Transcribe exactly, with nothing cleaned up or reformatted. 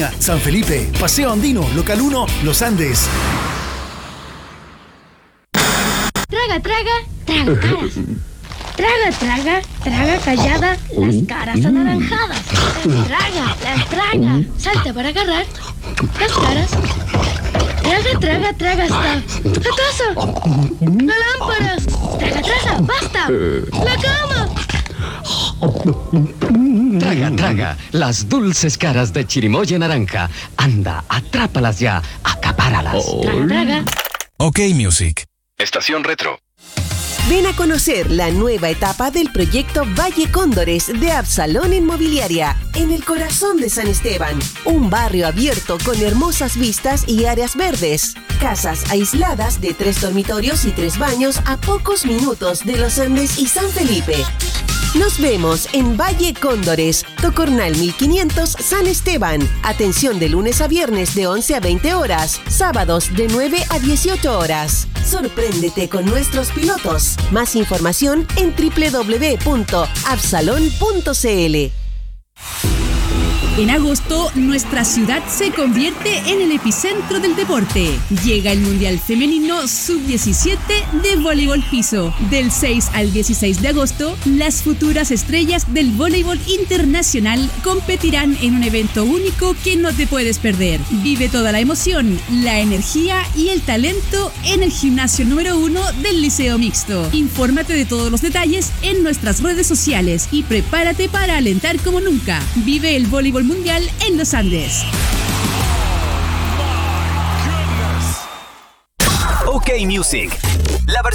Viña, San Felipe, Paseo Andino, Local uno, Los Andes. Traga, traga, traga caras. Traga, traga, traga callada, las caras anaranjadas. Traga, las traga, salta para agarrar las caras. Traga, traga, traga hasta la casa, la lámpara. Traga, traga, basta, la cama. Traga, traga, las dulces caras de chirimoya naranja. Anda, atrápalas ya, acapáralas. Traga, traga. OK Music. Estación Retro. Ven a conocer la nueva etapa del proyecto Valle Cóndores de Absalón Inmobiliaria, en el corazón de San Esteban. Un barrio abierto con hermosas vistas y áreas verdes. Casas aisladas de tres dormitorios y tres baños a pocos minutos de Los Andes y San Felipe. Nos vemos en Valle Cóndores, Tocornal mil quinientos, San Esteban. Atención de lunes a viernes de once a veinte horas, sábados de nueve a dieciocho horas. Sorpréndete con nuestros pilotos. Más información en doble u doble u doble u punto absalón punto c l. En agosto, nuestra ciudad se convierte en el epicentro del deporte. Llega el Mundial Femenino sub diecisiete de voleibol piso. Del seis al dieciséis de agosto, las futuras estrellas del voleibol internacional competirán en un evento único que no te puedes perder. Vive toda la emoción, la energía y el talento en el gimnasio número uno del Liceo Mixto. Infórmate de todos los detalles en nuestras redes sociales y prepárate para alentar como nunca. Vive el voleibol mundial en Los Andes. OK Music.